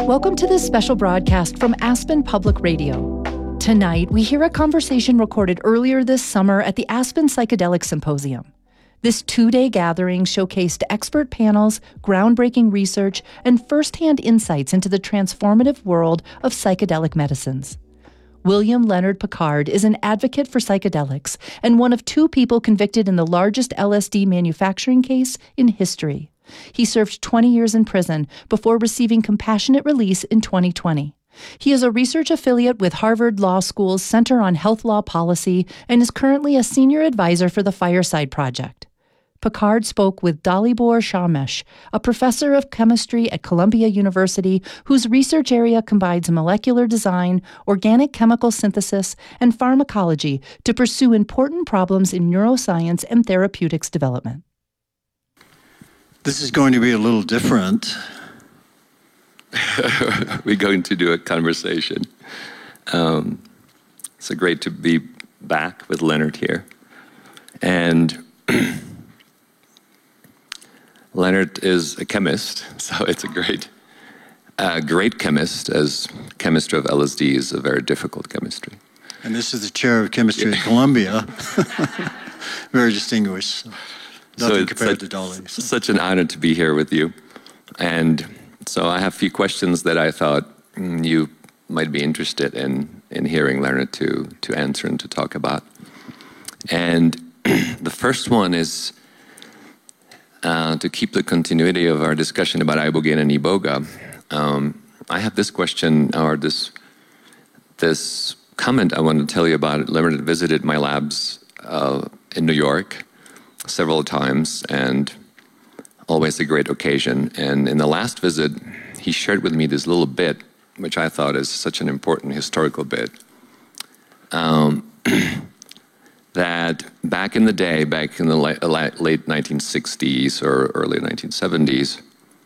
Welcome to this special broadcast from Aspen Public Radio. Tonight, we hear a conversation recorded earlier this summer at the Aspen Psychedelic Symposium. This two-day gathering showcased expert panels, groundbreaking research, and firsthand insights into the transformative world of psychedelic medicines. William Leonard Pickard is an advocate for psychedelics and one of two people convicted in the largest LSD manufacturing case in history. He served 20 years in prison before receiving compassionate release in 2020. He is a research affiliate with Harvard Law School's Center on Health Law Policy and is currently a senior advisor for the Fireside Project. Pickard spoke with Dalibor Shamash, a professor of chemistry at Columbia University whose research area combines molecular design, organic chemical synthesis, and pharmacology to pursue important problems in neuroscience and therapeutics development. This is going to be a little different. We're going to do a conversation. It's great to be back with Leonard here. And Leonard is a chemist, so it's a great chemist, as chemistry of LSD is a very difficult chemistry. And this is the chair of chemistry at Columbia. Very distinguished. Nothing compared to Dolly. It's such an honor to be here with you. And so I have a few questions that I thought you might be interested in hearing Leonard to answer and to talk about. And the first one is to keep the continuity of our discussion about ibogaine and iboga. I have this question, or this comment I want to tell you about. Leonard visited my labs in New York several times, and always a great occasion. And in the last visit, he shared with me this little bit, which I thought is such an important historical bit, that back in the day, back in the late 1960s or early 1970s,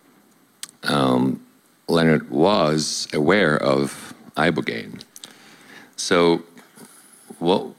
Leonard was aware of ibogaine. So what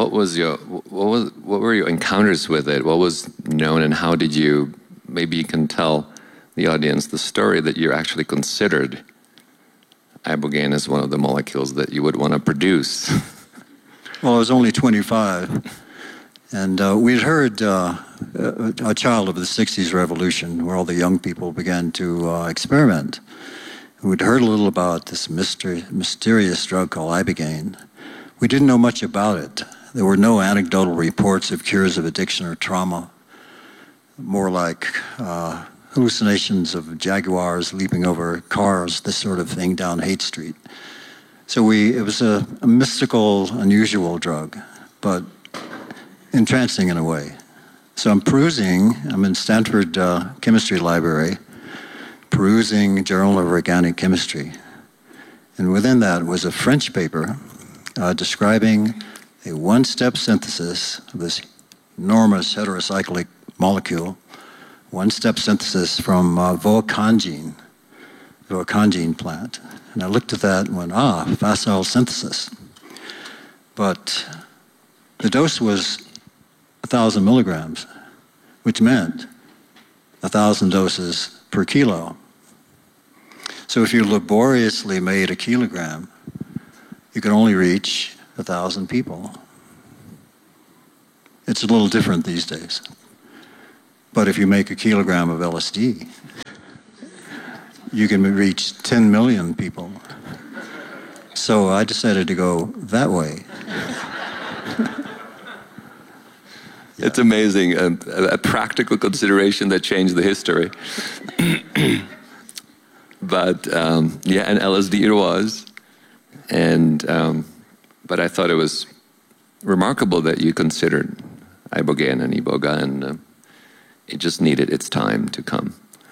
were your encounters with it? What was known, and how did you, maybe you can tell the audience the story that you actually considered ibogaine as one of the molecules that you would want to produce? Well, I was only 25, and we'd heard a child of the 60s revolution, where all the young people began to experiment. We'd heard a little about this mysterious drug called ibogaine. We didn't know much about it. There were no anecdotal reports of cures of addiction or trauma, more like hallucinations of jaguars leaping over cars, this sort of thing down Haight Street. So it was a mystical, unusual drug, but entrancing in a way. So I'm in Stanford Chemistry Library, perusing Journal of Organic Chemistry. And within that was a French paper describing a one-step synthesis of this enormous heterocyclic molecule, one-step synthesis from voacangine plant. And I looked at that and went, facile synthesis. But the dose was 1,000 milligrams, which meant 1,000 doses per kilo. So if you laboriously made a kilogram, you could only reach 1,000 people. It's a little different these days. But if you make a kilogram of LSD, you can reach 10 million people. So I decided to go that way. It's amazing, a practical consideration that changed the history. But and LSD it was. But I thought it was remarkable that you considered ibogaine and iboga, and it just needed its time to come.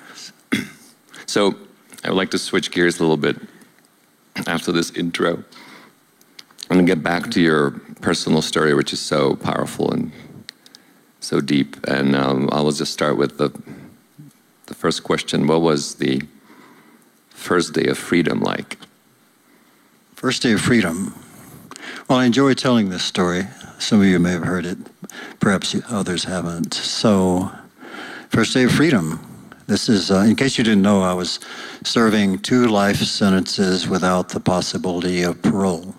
So I would like to switch gears a little bit after this intro and get back to your personal story, which is so powerful and so deep. And I will just start with the first question. What was the first day of freedom like? First day of freedom. Well, I enjoy telling this story. Some of you may have heard it. Perhaps others haven't. So, first day of freedom. This is, in case you didn't know, I was serving 2 life sentences without the possibility of parole.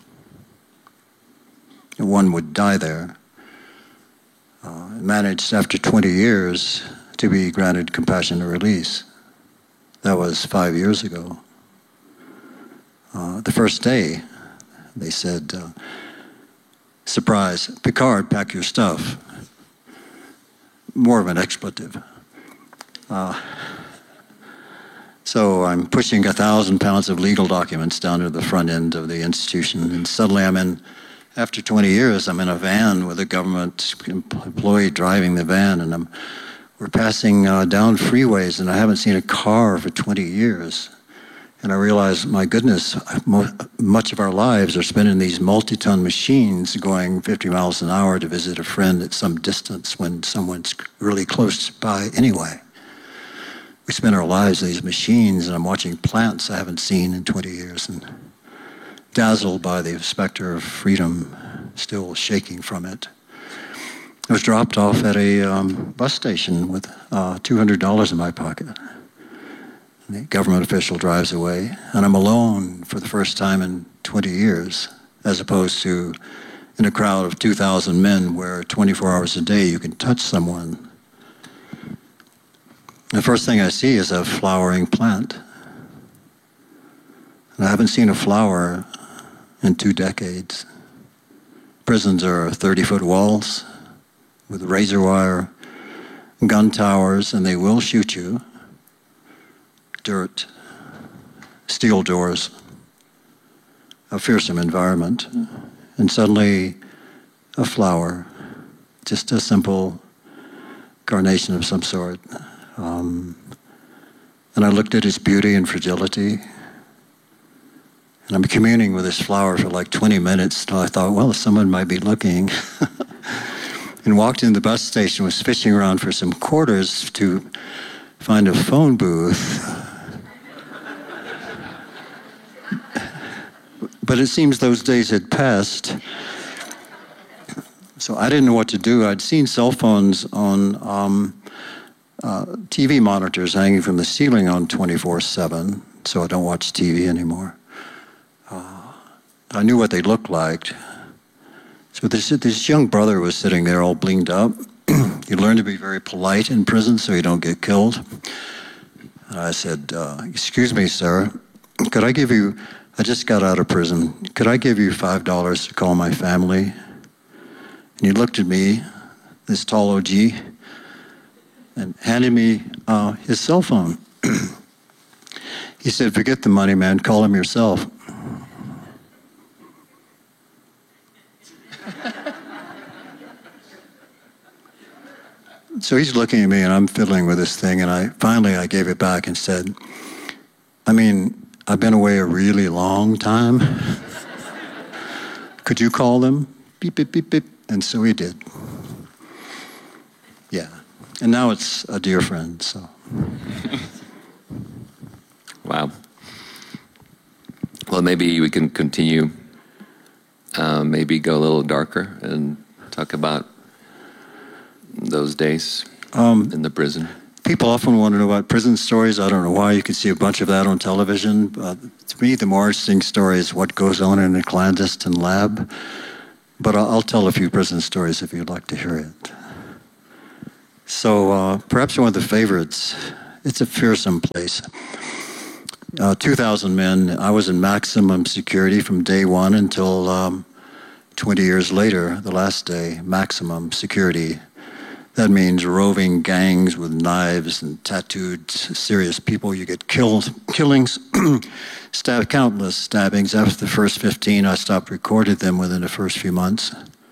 One would die there. Managed after 20 years to be granted compassionate release. That was 5 years ago. The first day, they said, surprise, Picard, pack your stuff. More of an expletive. So I'm pushing 1,000 pounds of legal documents down to the front end of the institution, and suddenly after 20 years, I'm in a van with a government employee driving the van, and we're passing down freeways, and I haven't seen a car for 20 years. And I realize, my goodness, much of our lives are spent in these multi-ton machines going 50 miles an hour to visit a friend at some distance when someone's really close by anyway. We spend our lives in these machines, and I'm watching plants I haven't seen in 20 years, and dazzled by the specter of freedom still shaking from it. I was dropped off at a bus station with $200 in my pocket. The government official drives away, and I'm alone for the first time in 20 years, as opposed to in a crowd of 2,000 men where 24 hours a day you can touch someone. The first thing I see is a flowering plant. And I haven't seen a flower in 2 decades. Prisons are 30-foot walls with razor wire, gun towers, and they will shoot you. Dirt, steel doors, a fearsome environment. And suddenly, a flower, just a simple carnation of some sort. And I looked at its beauty and fragility. And I'm communing with this flower for like 20 minutes until I thought, well, someone might be looking. And walked in the bus station, was fishing around for some quarters to find a phone booth. But it seems those days had passed. So I didn't know what to do. I'd seen cell phones on TV monitors hanging from the ceiling on 24/7, so I don't watch TV anymore. I knew what they looked like. So this young brother was sitting there all blinged up. You learn to be very polite in prison so you don't get killed. And I said, excuse me, sir, could I give you, I just got out of prison, could I give you $5 to call my family? And he looked at me, this tall OG, and handed me his cell phone. He said, forget the money, man, call him yourself. So he's looking at me, and I'm fiddling with this thing, and finally I gave it back and said, I mean, I've been away a really long time. Could you call them? Beep, beep, beep, beep. And so he did. Yeah. And now it's a dear friend, so. Wow. Well, maybe we can continue, maybe go a little darker and talk about those days in the prison. People often want to know about prison stories. I don't know why. You can see a bunch of that on television. To me, the more interesting story is what goes on in a clandestine lab. But I'll tell a few prison stories if you'd like to hear it. So perhaps one of the favorites, it's a fearsome place. 2,000 men. I was in maximum security from day one until 20 years later, the last day, maximum security. That means roving gangs with knives and tattooed serious people. You get killings, countless stabbings. After the first 15, I stopped recording them within the first few months.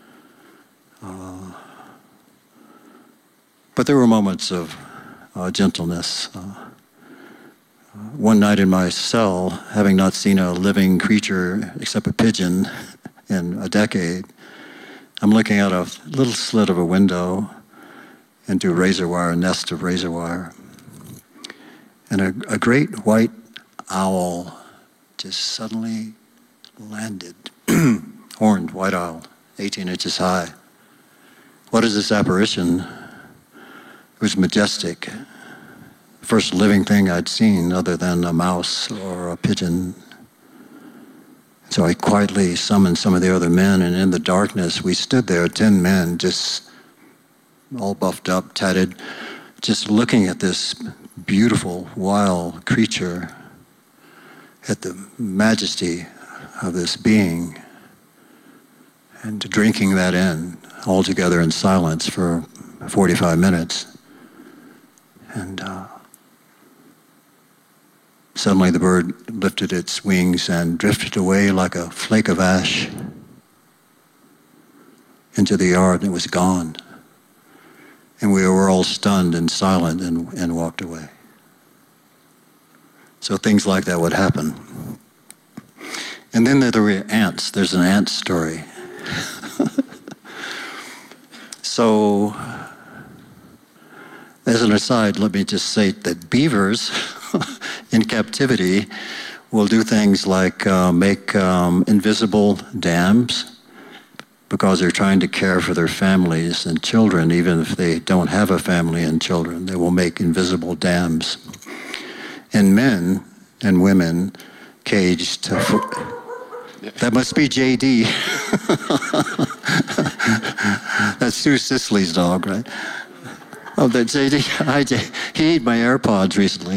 But there were moments of gentleness. One night in my cell, having not seen a living creature except a pigeon in a decade, I'm looking out a little slit of a window into a razor wire, a nest of razor wire. And a great white owl just suddenly landed. Horned white owl, 18 inches high. What is this apparition? It was majestic, first living thing I'd seen other than a mouse or a pigeon. So I quietly summoned some of the other men, and in the darkness we stood there, 10 men, just all buffed up, tatted, just looking at this beautiful, wild creature, at the majesty of this being, and drinking that in all together in silence for 45 minutes. And suddenly the bird lifted its wings and drifted away like a flake of ash into the yard, and it was gone. And we were all stunned and silent and walked away. So things like that would happen. And then there were ants. There's an ant story. So, as an aside, let me just say that beavers in captivity will do things like make invisible dams because they're trying to care for their families and children, even if they don't have a family and children. They will make invisible dams. And men and women caged. That must be JD. That's Sue Sisley's dog, right? Oh, that JD. Hi, JD. He ate my AirPods recently.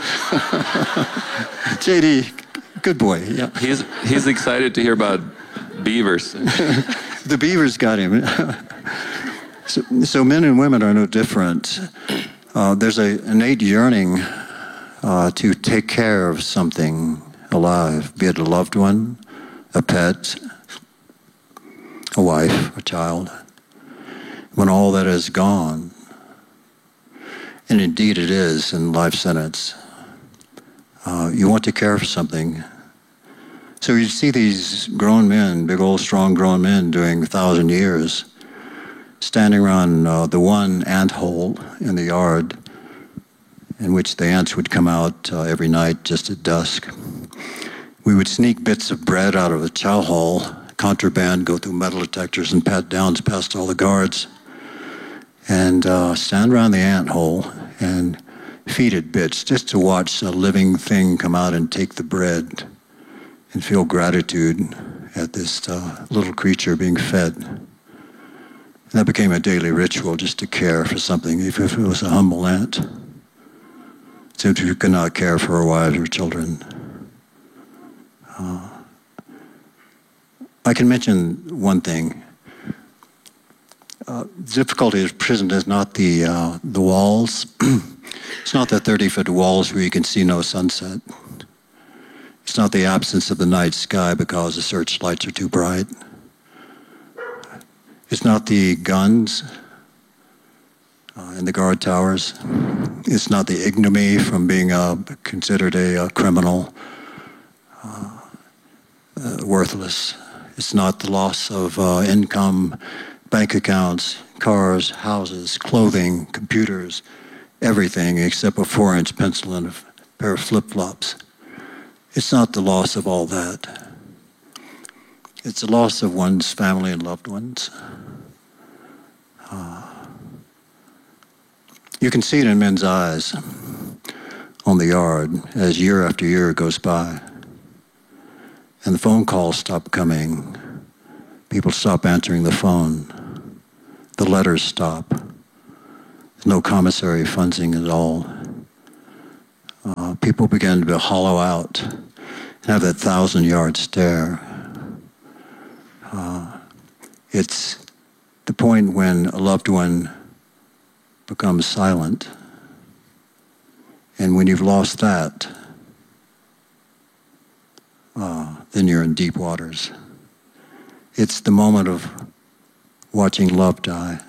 JD, good boy. Yeah. He's excited to hear about beavers. The beavers got him. So men and women are no different. There's an innate yearning to take care of something alive, be it a loved one, a pet, a wife, a child. When all that is gone, and indeed it is in life sentence, you want to care for something. So you see these grown men, big old strong grown men doing 1,000 years, standing around the one ant hole in the yard in which the ants would come out every night just at dusk. We would sneak bits of bread out of the chow hall, contraband, go through metal detectors and pat downs past all the guards, and stand around the ant hole and feed it bits just to watch a living thing come out and take the bread and feel gratitude at this little creature being fed. And that became a daily ritual, just to care for something, even if it was a humble ant. Since we could not care for our wives or children. I can mention one thing. The difficulty of prison is not the walls. It's not the 30-foot walls where you can see no sunset. It's not the absence of the night sky because the searchlights are too bright. It's not the guns in the guard towers. It's not the ignominy from being considered a criminal, worthless. It's not the loss of income, bank accounts, cars, houses, clothing, computers, everything except a 4-inch pencil and a pair of flip-flops. It's not the loss of all that. It's the loss of one's family and loved ones. You can see it in men's eyes on the yard as year after year goes by. And the phone calls stop coming. People stop answering the phone. The letters stop. There's no commissary funding at all. People begin to hollow out and have that 1,000-yard stare. It's the point when a loved one becomes silent. And when you've lost that, then you're in deep waters. It's the moment of watching love die.